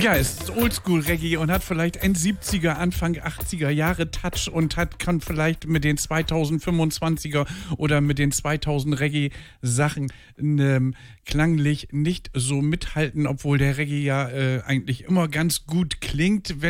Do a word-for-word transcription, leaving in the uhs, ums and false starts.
Ja, es ist Oldschool-Reggae und hat vielleicht End-siebziger, Anfang achtziger Jahre Touch und hat, kann vielleicht mit den zweitausendfünfundzwanziger oder mit den zweitausend Reggae-Sachen ähm, klanglich nicht so mithalten, obwohl der Reggae ja äh, eigentlich immer ganz gut klingt. Wenn